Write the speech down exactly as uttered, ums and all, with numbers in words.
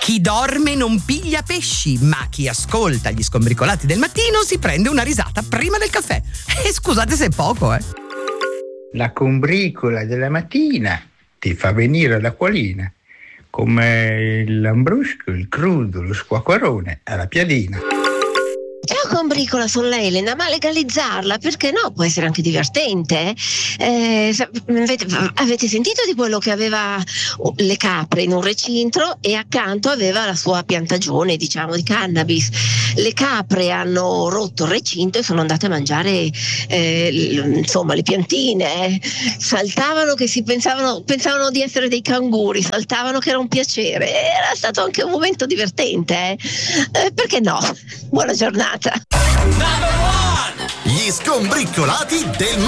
Chi dorme non piglia pesci, ma chi ascolta gli skombricolati del mattino si prende una risata prima del caffè. E scusate se è poco, eh. La combricola della mattina ti fa venire l'acquolina, come il lambrusco, il crudo, lo squacquarone alla piadina. Ciao combricola, sono Elena, ma legalizzarla, perché no? Può essere anche divertente. Eh, avete, avete sentito di quello che aveva le capre in un recinto e accanto aveva la sua piantagione, diciamo, di cannabis. Le capre hanno rotto il recinto e sono andate a mangiare eh, insomma le piantine. Saltavano che si pensavano, pensavano di essere dei canguri, saltavano che era un piacere. Era stato anche un momento divertente, eh? Eh, perché no? Buona giornata. Gli skombricolati del